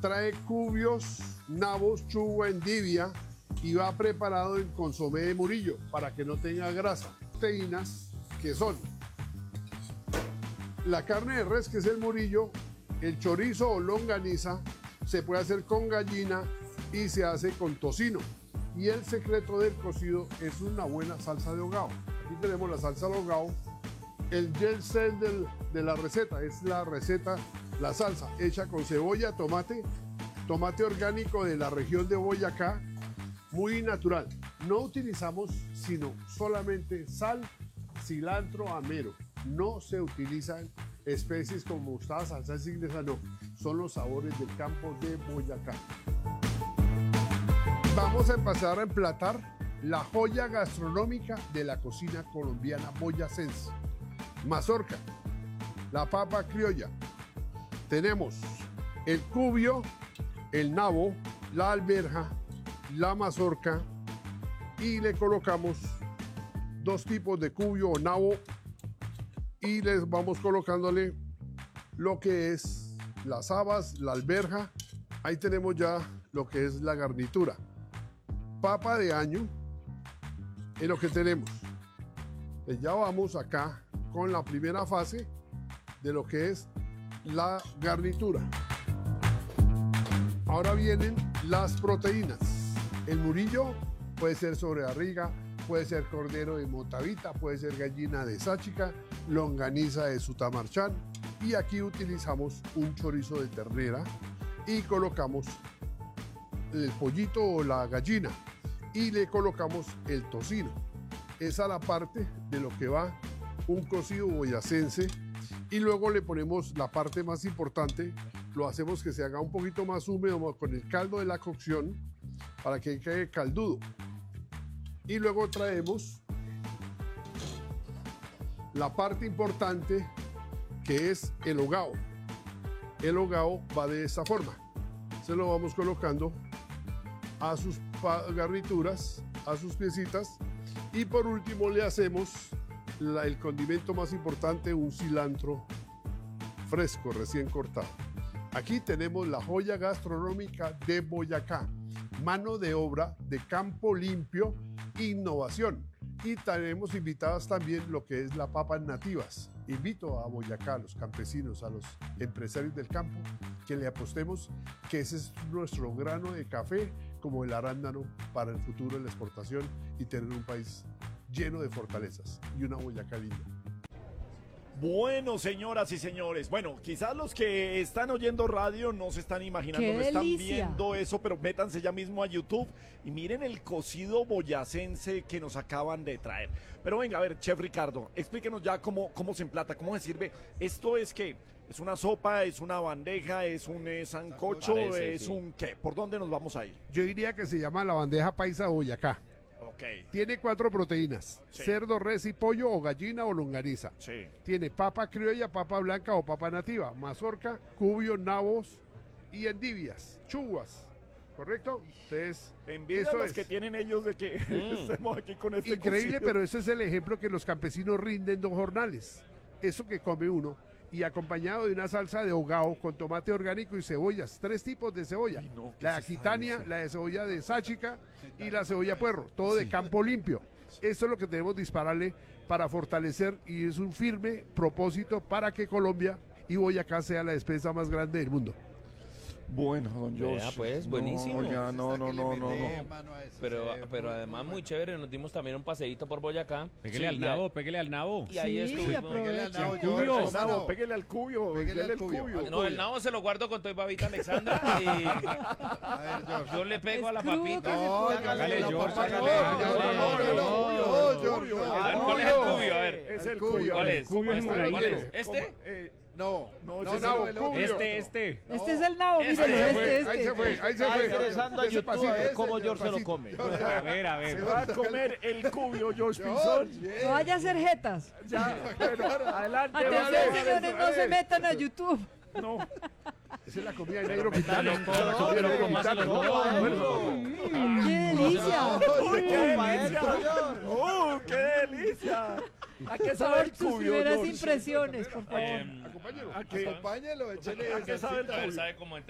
trae cubios, nabos, chugo, endivia y va preparado en consomé de Murillo para que no tenga grasa. Proteínas que son la carne de res, que es el Murillo, el chorizo o longaniza, se puede hacer con gallina y se hace con tocino. Y el secreto del cocido es una buena salsa de hogao. Aquí tenemos la salsa de hogao. El gel set de la receta es la receta, la salsa hecha con cebolla, tomate orgánico de la región de Boyacá, muy natural. No utilizamos sino solamente sal, cilantro, amero. No se utilizan especies como mostaza, salsa inglesa, no. Son los sabores del campo de Boyacá. Vamos a empezar a emplatar la joya gastronómica de la cocina colombiana boyacense. Mazorca, la papa criolla. Tenemos el cubio, el nabo, la alberja, la mazorca y le colocamos dos tipos de cubio o nabo y les vamos colocándole lo que es las habas, la alberja. Ahí tenemos ya lo que es la garnitura. Papa de año es lo que tenemos. Pues ya vamos acá con la primera fase de lo que es la garnitura. Ahora vienen las proteínas. El Murillo puede ser sobrebarriga, puede ser cordero de Motavita, puede ser gallina de Sáchica, longaniza de Sutamarchán y aquí utilizamos un chorizo de ternera y colocamos el pollito o la gallina y le colocamos el tocino. Esa es la parte de lo que va un cocido boyacense y luego le ponemos la parte más importante, lo hacemos que se haga un poquito más húmedo con el caldo de la cocción para que quede caldudo. Y luego traemos la parte importante que es el hogao. El hogao va de esta forma. Se lo vamos colocando a sus garnituras, a sus piecitas. Y por último le hacemos el condimento más importante, un cilantro fresco, recién cortado. Aquí tenemos la joya gastronómica de Boyacá. Mano de obra de campo limpio, innovación. Y tenemos invitadas también lo que es la papas nativas. Invito a Boyacá, a los campesinos, a los empresarios del campo, que le apostemos que ese es nuestro grano de café como el arándano para el futuro de la exportación y tener un país lleno de fortalezas y una Boyacá linda. Bueno, señoras y señores, bueno, quizás los que están oyendo radio no se están imaginando, no están viendo eso, pero métanse ya mismo a YouTube y miren el cocido boyacense que nos acaban de traer. Pero venga, a ver, Chef Ricardo, explíquenos ya cómo se emplata, cómo se sirve. ¿Esto es qué? ¿Es una sopa, es una bandeja, es un sancocho, es un qué? ¿Por dónde nos vamos a ir? Yo diría que se llama la bandeja paisa Boyacá. Okay. Tiene 4 proteínas, sí. Cerdo, res y pollo o gallina o longaniza. Sí. Tiene papa criolla, papa blanca o papa nativa, mazorca, cubios, nabos y endivias, chuguas, ¿correcto? Entonces, eso es que tienen ellos de que estemos aquí con este increíble, cocido. pero ese es el ejemplo que los campesinos rinden 2 jornales. Eso que come uno. Y acompañado de una salsa de hogao con tomate orgánico y cebollas, 3 tipos de cebolla, no, la aquitania, la de cebolla de Sáchica y la cebolla puerro, todo de campo limpio. Esto es lo que debemos dispararle para fortalecer y es un firme propósito para que Colombia y Boyacá sea la despensa más grande del mundo. Bueno, don Josh. Pues, buenísimo. No. Pero además muy chévere, nos dimos también un paseíto por Boyacá. Pégale al nabo. Y ahí estuvimos. Pégale al cubio. No, el nabo se lo guardo con toda babita Alexandra y yo le pego a la papita. ¿Cuál es el cubio? A ver. Es el cubio. ¿Cuál es? ¿Cuál es? ¿Este? No, Este. Este es el nabo, mírenlo, Ahí se fue. Ingresando a YouTube cómo George se lo come. A ver. Se va a comer el cubio, George Pinzón. No vaya a hacer jetas. Ya, bueno, adelante. Atención, señores, no se metan a YouTube. No. Esa es la comida de negro gitano. ¡Qué delicia! ¡Qué delicia! ¿A qué sabe el Sus cubio? primeras impresiones, por favor. Acompáñelo. Acompáñelo, échale. ¿A qué sabe el cubio? Sabe como